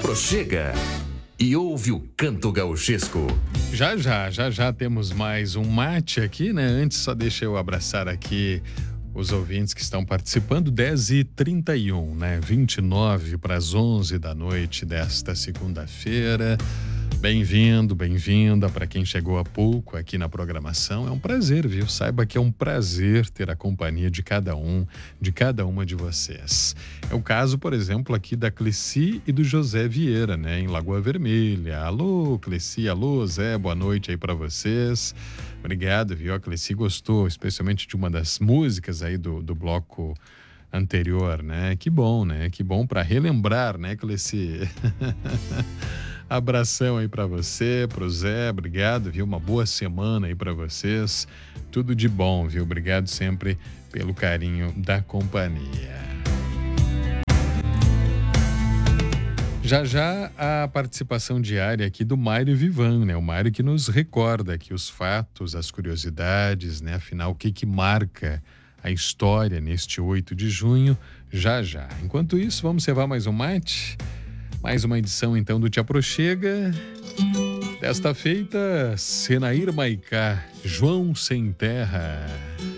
aproxega e ouve o canto gauchesco. Já temos mais um mate aqui, né? Antes, só deixa eu abraçar aqui os ouvintes que estão participando. 10h31, né? 29 para as 11 da noite desta segunda-feira. Bem-vindo, bem-vinda para quem chegou há pouco aqui na programação. É um prazer, viu? Saiba que é um prazer ter a companhia de cada um, de cada uma de vocês. É o caso, por exemplo, aqui da Cleci e do José Vieira, né? Em Lagoa Vermelha. Alô, Cleci, alô, Zé, boa noite aí para vocês. Obrigado, viu? A Cleci gostou, especialmente de uma das músicas aí do bloco anterior, né? Que bom, né? Que bom para relembrar, né, Cleci? Abração aí pra você, pro Zé, obrigado, viu? Uma boa semana aí pra vocês. Tudo de bom, viu? Obrigado sempre pelo carinho da companhia. Já a participação diária aqui do Mário Vivan, né? O Mário que nos recorda aqui os fatos, as curiosidades, né? Afinal, o que marca a história neste 8 de junho, já. Enquanto isso, vamos cevar mais um mate? Mais uma edição, então, do Te Aproxega. Desta feita, Senair Maicá, João Sem Terra.